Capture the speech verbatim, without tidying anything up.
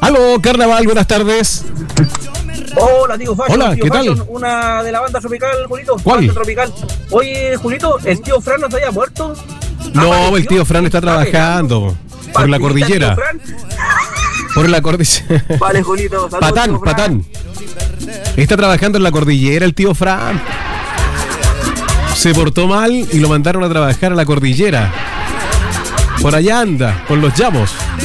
Aló, Carnaval, buenas tardes. Hola, tío Fashion. Hola, tío ¿qué tal? Fashion, una de la banda tropical, Julito. ¿Cuál? Banda tropical. Oye, Julito, ¿el tío Fran no se haya muerto? No, ¿Apareció? el tío Fran está trabajando por la cordillera. Por la cordillera. Vale, Julito. Saludos, Patán, tío Fran. Patán. Está trabajando en la cordillera el tío Fran. Se portó mal y lo mandaron a trabajar a la cordillera. Por allá anda, con los llamos.